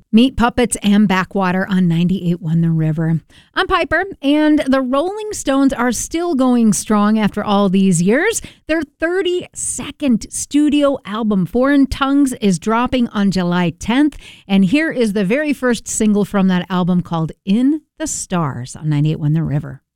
Meat Puppets and Backwater on 98.1 The River. I'm Piper, and the Rolling Stones are still going strong after all these years. Their 32nd studio album, Foreign Tongues, is dropping on July 10th, and here is the very first single from that album called In the Stars on 98.1 The River.